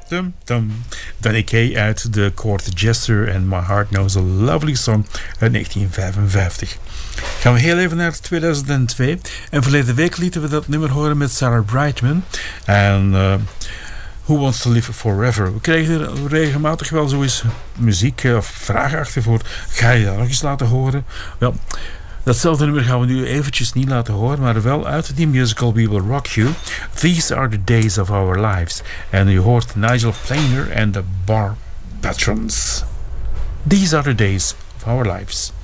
Dum, dum. Danny Kaye uit de Court Jester en My Heart Knows a Lovely Song uit 1955. Gaan we heel even naar 2002. En verleden week lieten we dat nummer horen met Sarah Brightman. En Who Wants to Live Forever. We krijgen er regelmatig wel zo eens muziek of vragen achter voor. Ga je dat nog eens laten horen? Wel, datzelfde nummer gaan we nu eventjes niet laten horen, maar wel uit die musical We Will Rock You. These are the days of our lives. En u hoort Nigel Planer en de Bar Patrons. These are the days of our lives.